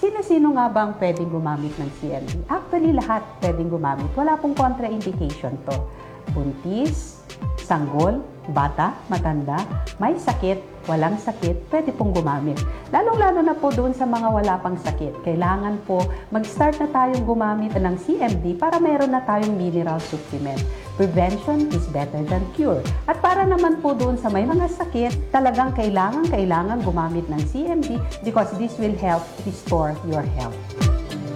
Sino-sino nga bang pwedeng gumamit ng CMD? Actually, lahat pwedeng gumamit. Wala pong contraindication to. Buntis, sanggol, bata, matanda, may sakit, walang sakit, pwede pong gumamit. Lalong-lalo na po doon sa mga wala pang sakit. Kailangan po mag-start na tayong gumamit ng CMD para meron na tayong mineral supplement. Prevention is better than cure. At para naman po doon sa may mga sakit, talagang kailangan gumamit ng CMD because this will help restore your health.